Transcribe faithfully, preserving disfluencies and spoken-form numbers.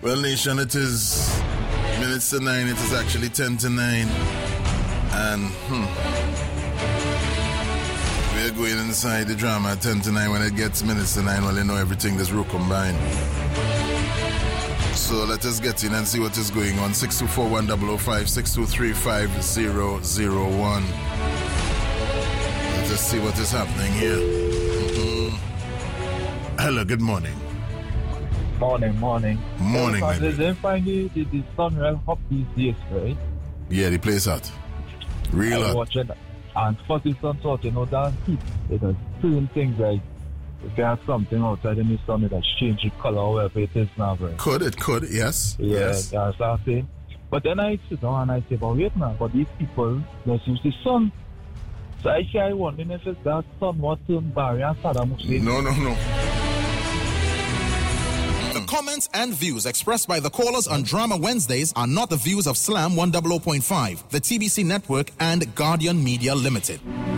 Well, nation, it is minutes to nine. It is actually ten to nine. And, hmm, we're going inside the drama at ten to nine. When it gets minutes to nine, well, you know everything is real combined. So let us get in and see what is going on. six two four one zero zero five, six two three five zero zero one. Let us see what is happening here. Mm-hmm. Hello, good morning. Morning, morning. Morning, my They didn't find the, the, the sun real hot these days, right? Yeah, the place hot. Real hot. Watching, and first the sun out, you know, that heat. It does certain things like if you have something outside in the sun, it has changed the color or whatever it is now, right? Could, it could, yes. Yeah, yes. that's what I'm saying. But then I sit down and I say, but wait now, but these people, they use the sun. So I say, I wondering if it's that sun what turn Barry and Saddam Hussein. No, no, no. The comments and views expressed by the callers on Drama Wednesdays are not the views of Slam one hundred point five, the T B C Network, and Guardian Media Limited.